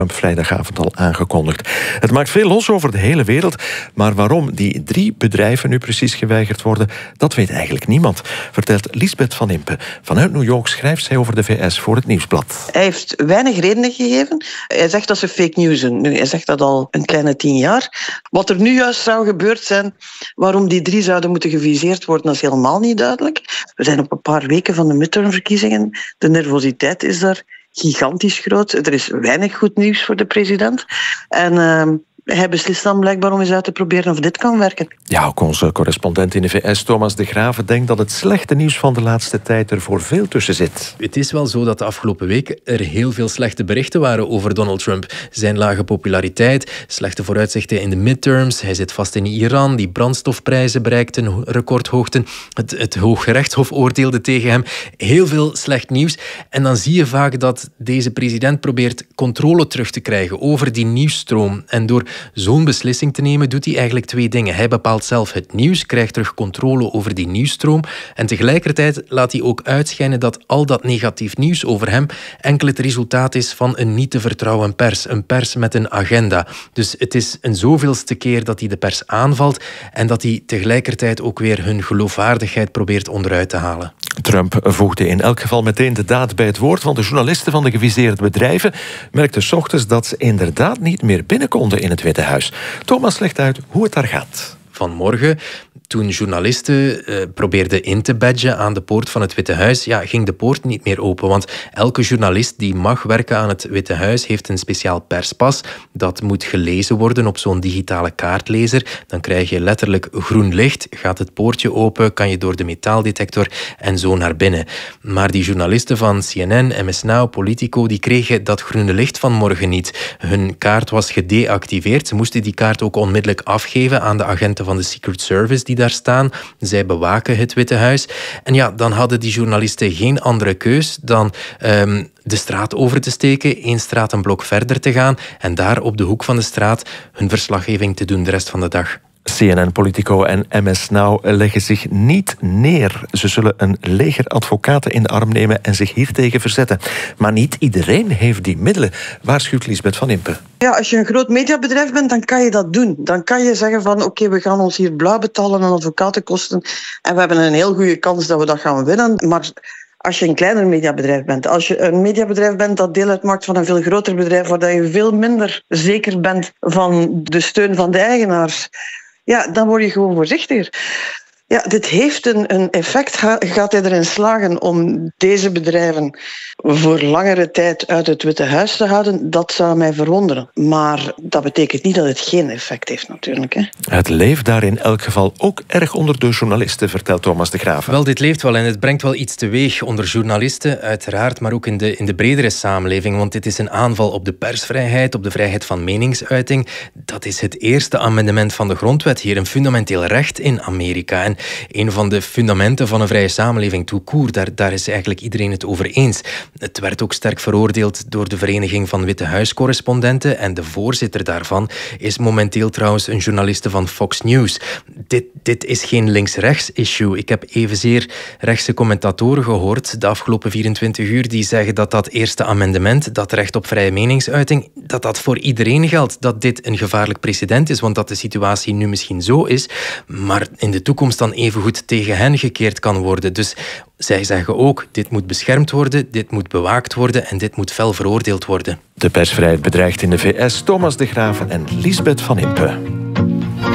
vrijdagavond al aangekondigd. Het maakt veel los over de hele wereld, maar waarom die 3 bedrijven nu precies geweigerd worden, dat weet eigenlijk niemand, vertelt Liesbeth van Impe. Vanuit New York schrijft zij over de VS voor het Nieuwsblad. Hij heeft weinig redenen gegeven. Hij zegt dat ze fake news zijn. Nu, hij zegt dat al een kleine 10 jaar. Wat er nu juist zou gebeurd zijn, waarom die 3 zouden moeten geviseerd worden, dat is helemaal niet duidelijk. We zijn op een paar weken van de midtermverkiezingen. De nervositeit is daar gigantisch groot. Er is weinig goed nieuws voor de president. En hij beslist dan blijkbaar om eens uit te proberen of dit kan werken. Ja, ook onze correspondent in de VS, Thomas de Graven, denkt dat het slechte nieuws van de laatste tijd er voor veel tussen zit. Het is wel zo dat de afgelopen weken er heel veel slechte berichten waren over Donald Trump. Zijn lage populariteit, slechte vooruitzichten in de midterms, hij zit vast in Iran, die brandstofprijzen bereikten recordhoogten, het Hooggerechtshof oordeelde tegen hem. Heel veel slecht nieuws. En dan zie je vaak dat deze president probeert controle terug te krijgen over die nieuwsstroom. En door zo'n beslissing te nemen, doet hij eigenlijk 2 dingen. Hij bepaalt zelf het nieuws, krijgt terug controle over die nieuwsstroom en tegelijkertijd laat hij ook uitschijnen dat al dat negatief nieuws over hem enkel het resultaat is van een niet te vertrouwen pers. Een pers met een agenda. Dus het is een zoveelste keer dat hij de pers aanvalt en dat hij tegelijkertijd ook weer hun geloofwaardigheid probeert onderuit te halen. Trump voegde in elk geval meteen de daad bij het woord, want de journalisten van de geviseerde bedrijven merkten 's ochtends dat ze inderdaad niet meer binnen konden in het Witte Huis. Thomas legt uit hoe het daar gaat. Vanmorgen, toen journalisten probeerden in te badgen aan de poort van het Witte Huis, ging de poort niet meer open. Want elke journalist die mag werken aan het Witte Huis heeft een speciaal perspas. Dat moet gelezen worden op zo'n digitale kaartlezer. Dan krijg je letterlijk groen licht, gaat het poortje open, kan je door de metaaldetector en zo naar binnen. Maar die journalisten van CNN, MS Now, Politico, die kregen dat groene licht vanmorgen niet. Hun kaart was gedeactiveerd. Ze moesten die kaart ook onmiddellijk afgeven aan de agenten van de Secret Service die daar staan. Zij bewaken het Witte Huis. En dan hadden die journalisten geen andere keus dan de straat over te steken, 1 straat een blok verder te gaan en daar op de hoek van de straat hun verslaggeving te doen de rest van de dag. CNN, Politico en MS Now leggen zich niet neer. Ze zullen een leger advocaten in de arm nemen en zich hiertegen verzetten. Maar niet iedereen heeft die middelen, waarschuwt Liesbeth van Impe. Ja, als je een groot mediabedrijf bent, dan kan je dat doen. Dan kan je zeggen van oké, we gaan ons hier blauw betalen aan advocatenkosten en we hebben een heel goede kans dat we dat gaan winnen. Maar als je een kleiner mediabedrijf bent, als je een mediabedrijf bent dat deel uitmaakt van een veel groter bedrijf, waar je veel minder zeker bent van de steun van de eigenaars, dan word je gewoon voorzichtiger. Ja, dit heeft een effect. Gaat hij erin slagen om deze bedrijven voor langere tijd uit het Witte Huis te houden? Dat zou mij verwonderen. Maar dat betekent niet dat het geen effect heeft natuurlijk. Hè. Het leeft daar in elk geval ook erg onder de journalisten, vertelt Thomas de Graven. Wel, dit leeft wel en het brengt wel iets teweeg onder journalisten, uiteraard, maar ook in de bredere samenleving. Want dit is een aanval op de persvrijheid, op de vrijheid van meningsuiting. Dat is het eerste amendement van de grondwet hier, een fundamenteel recht in Amerika. En een van de fundamenten van een vrije samenleving tout court, daar is eigenlijk iedereen het over eens. Het werd ook sterk veroordeeld door de Vereniging van Witte Huiscorrespondenten en de voorzitter daarvan is momenteel trouwens een journaliste van Fox News. Dit is geen links-rechts issue. Ik heb evenzeer rechtse commentatoren gehoord de afgelopen 24 uur die zeggen dat dat eerste amendement, dat recht op vrije meningsuiting, dat voor iedereen geldt, dat dit een gevaarlijk precedent is, want dat de situatie nu misschien zo is, maar in de toekomst dan evengoed tegen hen gekeerd kan worden. Dus zij zeggen ook, dit moet beschermd worden, dit moet bewaakt worden en dit moet fel veroordeeld worden. De persvrijheid bedreigt in de VS, Thomas de Graven en Liesbeth van Impe.